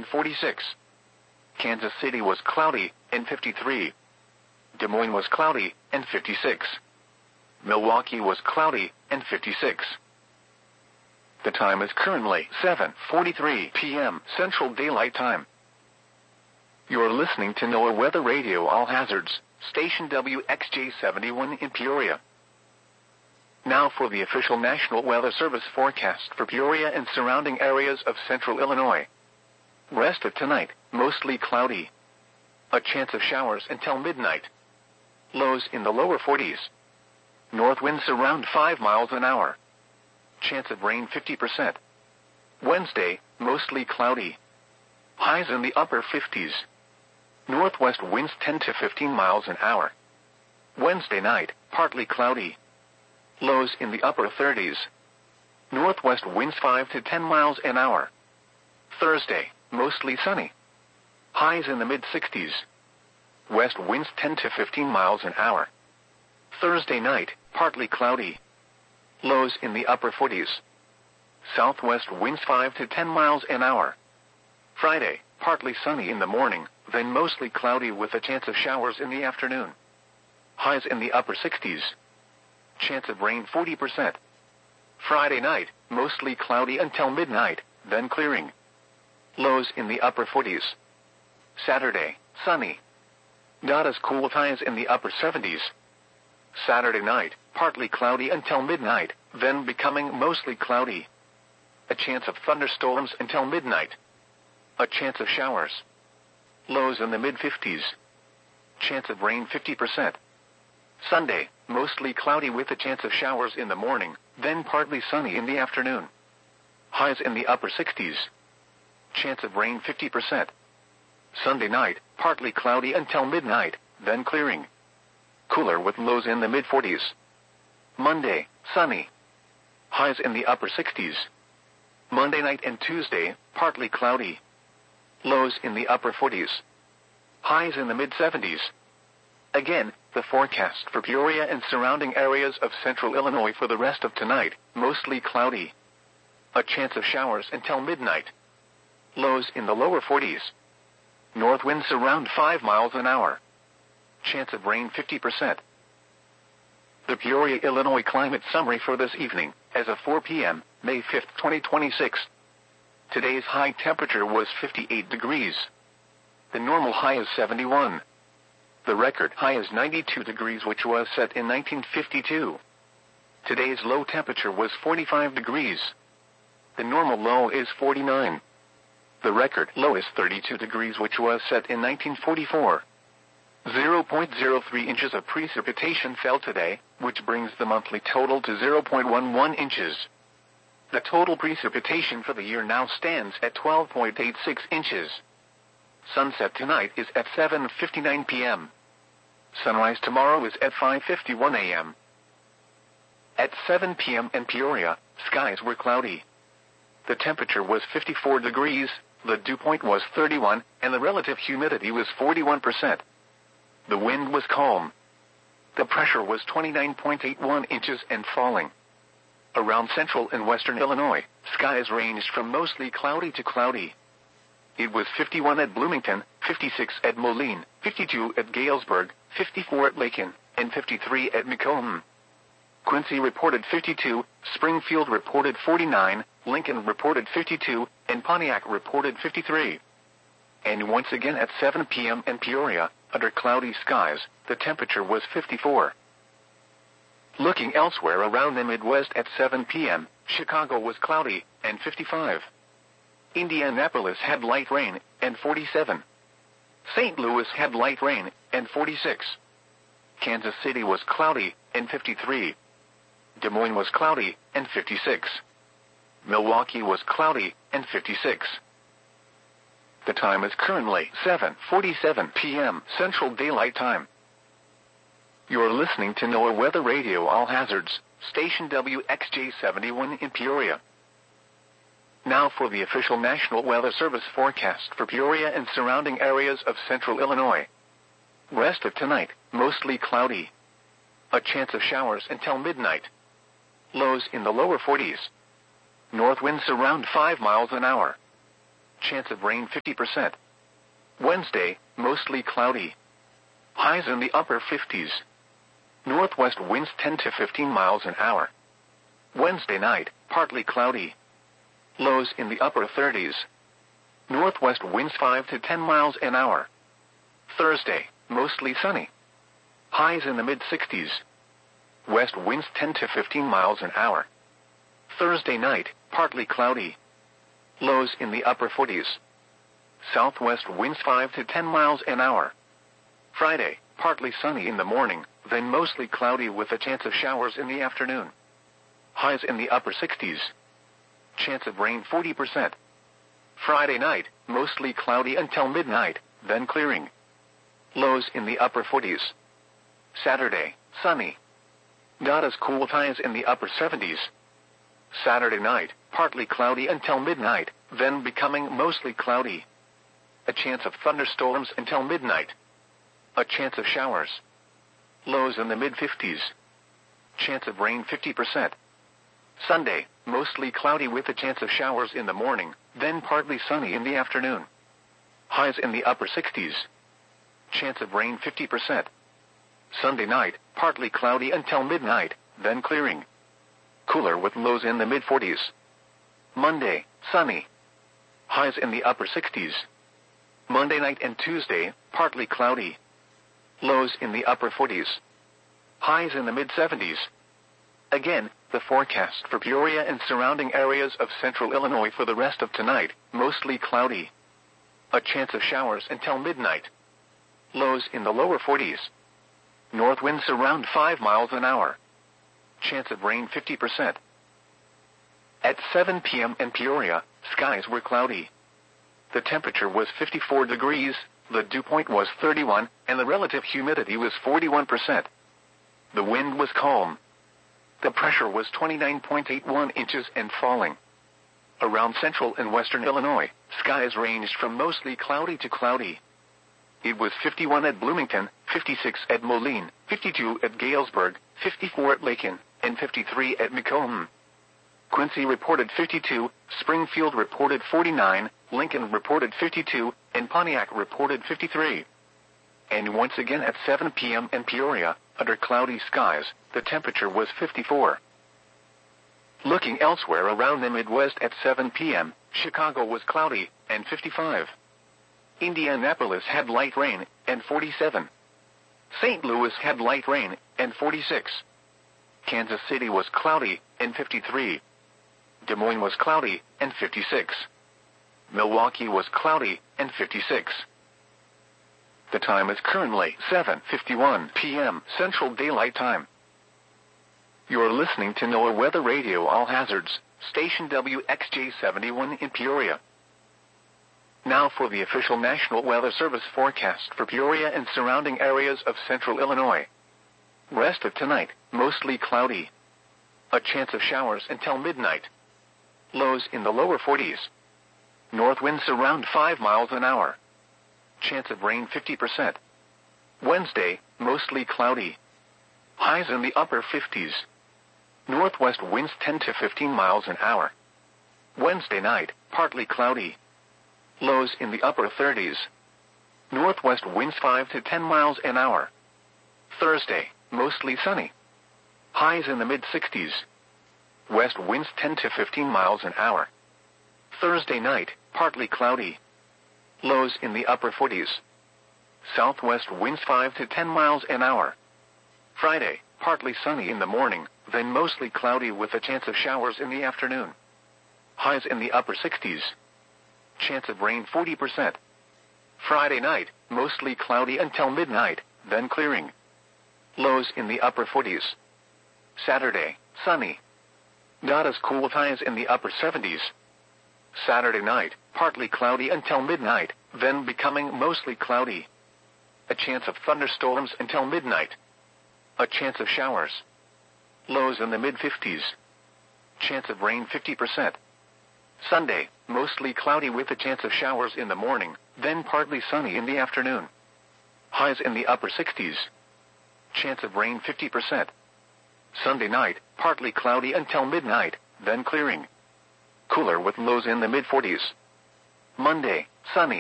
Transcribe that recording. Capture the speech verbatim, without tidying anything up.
and forty-six. Kansas City was cloudy, and fifty-three. Des Moines was cloudy, and fifty-six. Milwaukee was cloudy, and fifty-six. The time is currently seven forty-three p m Central Daylight Time. You are listening to NOAA Weather Radio All Hazards, station W X J seventy-one in Peoria. Now for the official National Weather Service forecast for Peoria and surrounding areas of central Illinois. Rest of tonight, mostly cloudy. A chance of showers until midnight. Lows in the lower forties. North winds around five miles an hour. Chance of rain fifty percent. Wednesday, mostly cloudy. Highs in the upper fifties. Northwest winds ten to fifteen miles an hour. Wednesday night, partly cloudy. Lows in the upper thirties. Northwest winds five to ten miles an hour. Thursday, mostly sunny. Highs in the mid-sixties. West winds ten to fifteen miles an hour. Thursday night, partly cloudy. Lows in the upper forties. Southwest winds five to ten miles an hour. Friday, partly sunny in the morning, then mostly cloudy with a chance of showers in the afternoon. Highs in the upper sixties. Chance of rain forty percent. Friday night, mostly cloudy until midnight, then clearing. Lows in the upper forties. Saturday, sunny. Not as cool, highs in the upper seventies. Saturday night, partly cloudy until midnight, then becoming mostly cloudy. A chance of thunderstorms until midnight. A chance of showers. Lows in the mid-fifties. Chance of rain fifty percent. Sunday, mostly cloudy with a chance of showers in the morning, then partly sunny in the afternoon. Highs in the upper sixties. Chance of rain fifty percent. Sunday night, partly cloudy until midnight, then clearing. Cooler with lows in the mid-forties. Monday, sunny. Highs in the upper sixties. Monday night and Tuesday, partly cloudy. Lows in the upper forties. Highs in the mid-seventies. Again, the forecast for Peoria and surrounding areas of central Illinois for the rest of tonight, mostly cloudy. A chance of showers until midnight. Lows in the lower forties. North winds around five miles an hour. Chance of rain fifty percent. The Peoria, Illinois climate summary for this evening, as of four p m, May fifth, twenty twenty-six. Today's high temperature was fifty-eight degrees. The normal high is seventy-one. The record high is ninety-two degrees, which was set in nineteen fifty-two. Today's low temperature was forty-five degrees. The normal low is forty-nine. The record low is thirty-two degrees, which was set in nineteen forty-four. zero point zero three inches of precipitation fell today, which brings the monthly total to zero point one one inches. The total precipitation for the year now stands at twelve point eight six inches. Sunset tonight is at seven fifty-nine p m Sunrise tomorrow is at five fifty-one a m At seven p m in Peoria, skies were cloudy. The temperature was fifty-four degrees, the dew point was thirty-one, and the relative humidity was forty-one percent. The wind was calm. The pressure was twenty-nine point eight one inches and falling. Around central and western Illinois, skies ranged from mostly cloudy to cloudy. It was fifty-one at Bloomington, fifty-six at Moline, fifty-two at Galesburg, fifty-four at Macon, and fifty-three at Macomb. Quincy reported fifty-two, Springfield reported forty-nine, Lincoln reported fifty-two, and Pontiac reported fifty-three. And once again at seven p m in Peoria, under cloudy skies, the temperature was fifty-four. Looking elsewhere around the Midwest at seven p m, Chicago was cloudy, and fifty-five. Indianapolis had light rain, and forty-seven. Saint Louis had light rain, and forty-six. Kansas City was cloudy, and fifty-three. Des Moines was cloudy, and fifty-six. Milwaukee was cloudy, and fifty-six. The time is currently seven forty-seven p m Central Daylight Time. You are listening to NOAA Weather Radio All Hazards, station W X J seventy-one in Peoria. Now for the official National Weather Service forecast for Peoria and surrounding areas of central Illinois. Rest of tonight, mostly cloudy. A chance of showers until midnight. Lows in the lower forties. North winds around five miles an hour. Chance of rain fifty percent. Wednesday, mostly cloudy. Highs in the upper fifties. Northwest winds ten to fifteen miles an hour. Wednesday night, partly cloudy. Lows in the upper thirties. Northwest winds five to ten miles an hour. Thursday, mostly sunny. Highs in the mid-sixties. West winds ten to fifteen miles an hour. Thursday night, partly cloudy. Lows in the upper forties. Southwest winds five to ten miles an hour. Friday, partly sunny in the morning, then mostly cloudy with a chance of showers in the afternoon. Highs in the upper sixties. Chance of rain forty percent. Friday night, mostly cloudy until midnight, then clearing. Lows in the upper forties. Saturday, sunny. Not as cool, highs in the upper seventies. Saturday night, partly cloudy until midnight, then becoming mostly cloudy. A chance of thunderstorms until midnight. A chance of showers. Lows in the mid-fifties. Chance of rain fifty percent. Sunday, mostly cloudy with a chance of showers in the morning, then partly sunny in the afternoon. Highs in the upper sixties. Chance of rain fifty percent. Sunday night, partly cloudy until midnight, then clearing. Cooler with lows in the mid-forties. Monday, sunny. Highs in the upper sixties. Monday night and Tuesday, partly cloudy. Lows in the upper forties. Highs in the mid-seventies. Again, the forecast for Peoria and surrounding areas of central Illinois for the rest of tonight, mostly cloudy. A chance of showers until midnight. Lows in the lower forties. North winds around five miles an hour. Chance of rain fifty percent. At seven p.m. in Peoria, skies were cloudy. The temperature was fifty-four degrees, the dew point was thirty-one, and the relative humidity was forty-one percent. The wind was calm. The pressure was twenty-nine point eight one inches and falling. Around central and western Illinois, skies ranged from mostly cloudy to cloudy. It was fifty-one at Bloomington, fifty-six at Moline, fifty-two at Galesburg, fifty-four at Lakin, and fifty-three at Macomb. Quincy reported fifty-two, Springfield reported forty-nine, Lincoln reported fifty-two, and Pontiac reported fifty-three. And once again at seven p.m. in Peoria, under cloudy skies, the temperature was fifty-four. Looking elsewhere around the Midwest at seven p.m., Chicago was cloudy, and fifty-five. Indianapolis had light rain, and forty-seven. Saint Louis had light rain, and forty-six. Kansas City was cloudy, and fifty-three. Des Moines was cloudy, and fifty-six. Milwaukee was cloudy, and fifty-six. The time is currently seven fifty-one p.m. Central Daylight Time. You're listening to NOAA Weather Radio All Hazards, station W X J seventy-one in Peoria. Now for the official National Weather Service forecast for Peoria and surrounding areas of central Illinois. Rest of tonight, mostly cloudy. A chance of showers until midnight. Lows in the lower forties. North winds around five miles an hour. Chance of rain fifty percent. Wednesday, mostly cloudy. Highs in the upper fifties. Northwest winds ten to fifteen miles an hour. Wednesday night, partly cloudy. Lows in the upper thirties. Northwest winds five to ten miles an hour. Thursday, mostly sunny. Highs in the mid-sixties. West winds ten to fifteen miles an hour. Thursday night, partly cloudy. Lows in the upper forties. Southwest winds five to ten miles an hour. Friday, partly sunny in the morning, then mostly cloudy with a chance of showers in the afternoon. Highs in the upper sixties. Chance of rain forty percent. Friday night, mostly cloudy until midnight, then clearing. Lows in the upper forties. Saturday, sunny. Not as cool, highs in the upper seventies. Saturday night, partly cloudy until midnight, then becoming mostly cloudy. A chance of thunderstorms until midnight. A chance of showers. Lows in the mid-fifties. Chance of rain fifty percent. Sunday, mostly cloudy with a chance of showers in the morning, then partly sunny in the afternoon. Highs in the upper sixties. Chance of rain fifty percent. Sunday night, partly cloudy until midnight, then clearing. Cooler with lows in the mid-forties. Monday, sunny.